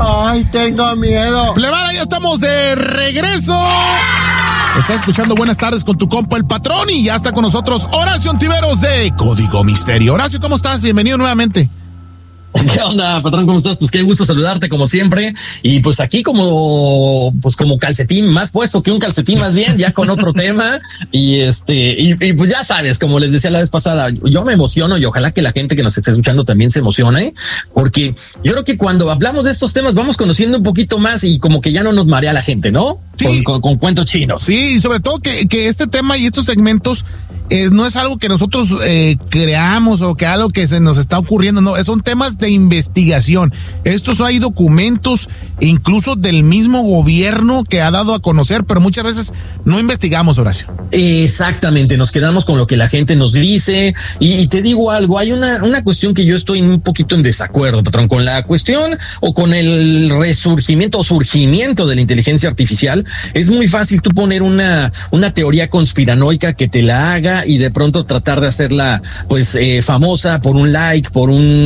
Ay, tengo miedo. Plebada, ya estamos de regreso. Estás escuchando Buenas Tardes con tu compa El Patrón y ya está con nosotros Horacio Ontiveros de Código Misterio. Horacio, ¿cómo estás? Bienvenido nuevamente. ¿Qué onda, patrón? ¿Cómo estás? Pues qué gusto saludarte como siempre. Y pues aquí como calcetín, más puesto que un calcetín más bien, ya con otro tema. Y pues ya sabes, como les decía la vez pasada, yo me emociono y ojalá que la gente que nos esté escuchando también se emocione, porque yo creo que cuando hablamos de estos temas vamos conociendo un poquito más y como que ya no nos marea la gente, ¿no? Sí. Con cuentos chinos. Sí, y sobre todo que este tema y estos segmentos no es algo que nosotros creamos o que algo que se nos está ocurriendo, no, son temas de investigación. Estos hay documentos incluso del mismo gobierno que ha dado a conocer, pero muchas veces no investigamos, Horacio. Exactamente, nos quedamos con lo que la gente nos dice y te digo algo, hay una cuestión que yo estoy un poquito en desacuerdo, patrón, con la cuestión o con el resurgimiento o surgimiento de la inteligencia artificial. Es muy fácil tú poner una teoría conspiranoica que te la haga y de pronto tratar de hacerla pues famosa por un like, por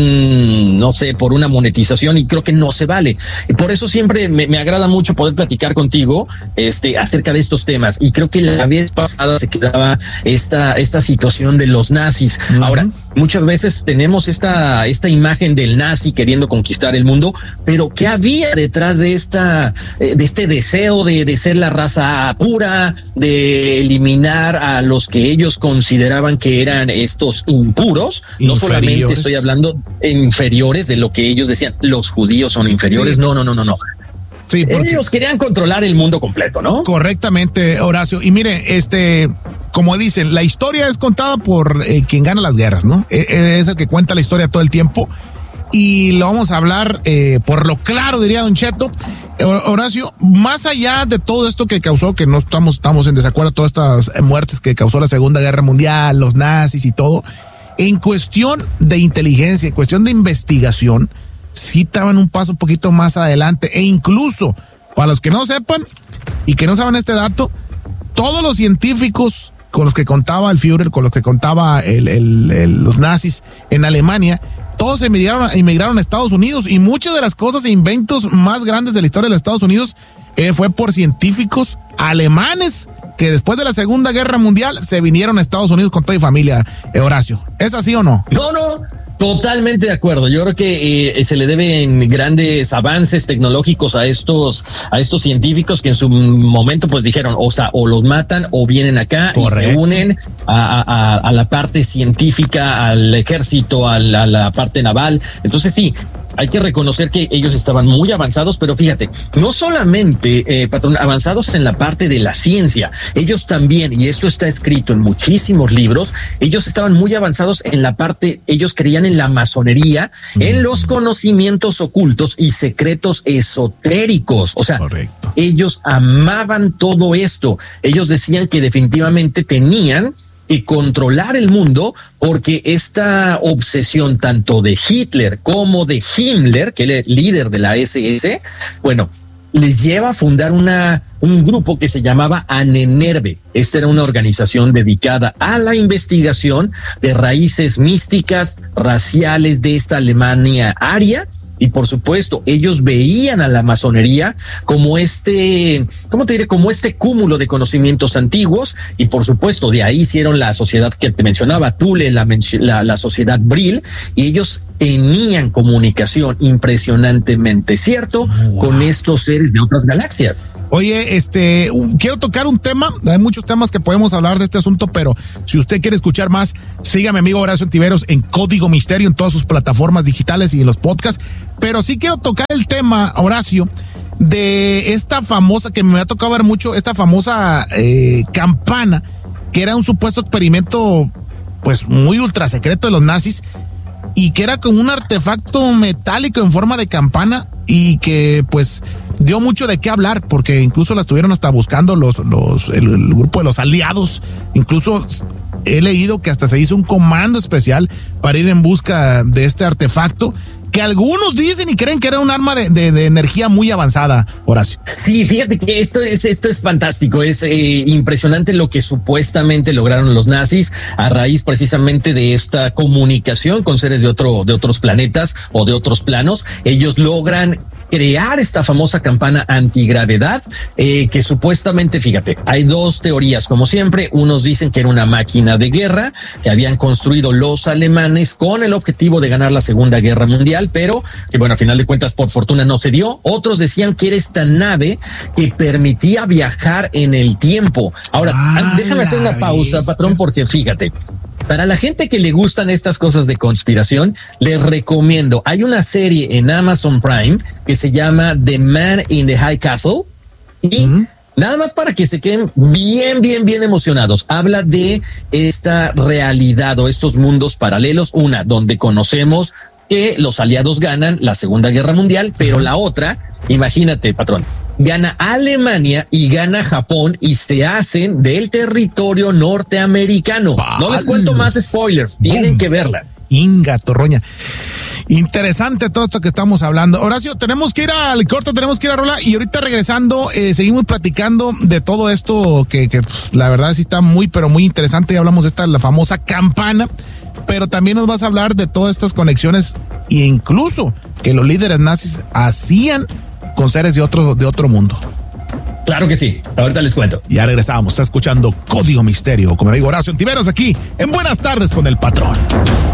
una monetización, y creo que no se vale. Y por eso siempre me agrada mucho poder platicar contigo acerca de estos temas, y creo que la vez pasada se quedaba esta situación de los nazis. Uh-huh. Ahora, muchas veces tenemos esta imagen del nazi queriendo conquistar el mundo, pero ¿qué había detrás de este deseo de ser la raza pura, de eliminar a los que ellos consideraban que eran estos impuros? No solamente estoy hablando inferiores de lo que ellos decían, los judíos son inferiores. Sí. No. Sí, ellos querían controlar el mundo completo, ¿no? Correctamente, Horacio. Y mire, como dicen, la historia es contada por quien gana las guerras, ¿no? Es el que cuenta la historia todo el tiempo. Y lo vamos a hablar por lo claro, diría Don Cheto. Horacio, más allá de todo esto que causó, que no estamos en desacuerdo, todas estas muertes que causó la Segunda Guerra Mundial, los nazis y todo, en cuestión de inteligencia, en cuestión de investigación, sí estaban un paso un poquito más adelante. E incluso, para los que no sepan y que no saben este dato, todos los científicos con los que contaba el Führer, con los que contaba los nazis en Alemania, todos emigraron a Estados Unidos, y muchas de las cosas e inventos más grandes de la historia de los Estados Unidos fue por científicos alemanes que después de la Segunda Guerra Mundial se vinieron a Estados Unidos con toda mi familia, Horacio. ¿Es así o no? No. Totalmente de acuerdo. Yo creo que se le deben grandes avances tecnológicos a estos científicos que en su momento pues dijeron, o los matan o vienen acá. Correcto. Y se unen a la parte científica, al ejército, a la parte naval. Entonces sí, hay que reconocer que ellos estaban muy avanzados, pero fíjate, no solamente, patrón, avanzados en la parte de la ciencia, ellos también, y esto está escrito en muchísimos libros, ellos estaban muy avanzados en la parte, ellos creían en la masonería, en los conocimientos ocultos y secretos esotéricos. O sea, correcto, ellos amaban todo esto. Ellos decían que definitivamente tenían y controlar el mundo, porque esta obsesión tanto de Hitler como de Himmler, que era el líder de la SS, bueno, les lleva a fundar un grupo que se llamaba Ahnenerbe. Esta era una organización dedicada a la investigación de raíces místicas, raciales de esta Alemania aria. Y por supuesto, ellos veían a la masonería como como este cúmulo de conocimientos antiguos, y por supuesto de ahí hicieron la sociedad que te mencionaba, Thule, la sociedad Brill, y ellos tenían comunicación impresionantemente, ¿cierto? Wow. Con estos seres de otras galaxias. Oye, quiero tocar un tema, hay muchos temas que podemos hablar de este asunto, pero si usted quiere escuchar más, sígame, amigo Horacio Ontiveros, en Código Misterio, en todas sus plataformas digitales y en los podcasts. Pero sí quiero tocar el tema, Horacio, de esta famosa, que me ha tocado ver mucho, esta famosa campana, que era un supuesto experimento pues muy ultra secreto de los nazis, y que era como un artefacto metálico en forma de campana, y que pues dio mucho de qué hablar, porque incluso la estuvieron hasta buscando el grupo de los aliados. Incluso he leído que hasta se hizo un comando especial para ir en busca de este artefacto, que algunos dicen y creen que era un arma de energía muy avanzada, Horacio. Sí, fíjate que esto es fantástico, es impresionante lo que supuestamente lograron los nazis a raíz precisamente de esta comunicación con seres de otros planetas o de otros planos. Ellos logran crear esta famosa campana antigravedad, que supuestamente, fíjate, hay dos teorías, como siempre. Unos dicen que era una máquina de guerra que habían construido los alemanes con el objetivo de ganar la Segunda Guerra Mundial, pero que bueno, a final de cuentas, por fortuna no se dio. Otros decían que era esta nave que permitía viajar en el tiempo. Ahora, déjame hacer una pausa, patrón, porque fíjate, para la gente que le gustan estas cosas de conspiración, les recomiendo, hay una serie en Amazon Prime que se llama The Man in the High Castle y nada más para que se queden bien emocionados. Habla de esta realidad o estos mundos paralelos, una donde conocemos que los aliados ganan la Segunda Guerra Mundial, pero la otra, imagínate, patrón, gana Alemania y gana Japón y se hacen del territorio norteamericano. No les cuento más spoilers, tienen que verla. Inga, torroña. Interesante todo esto que estamos hablando. Horacio, tenemos que ir al corte, tenemos que ir a rola y ahorita regresando seguimos platicando de todo esto que pues, la verdad sí está muy, pero muy interesante. Ya hablamos de esta, la famosa campana, pero también nos vas a hablar de todas estas conexiones e incluso que los líderes nazis hacían con seres de otro mundo. Claro que sí, ahorita les cuento. Ya regresamos, está escuchando Código Misterio con mi amigo Horacio Ontiveros aquí en Buenas Tardes con el Patrón.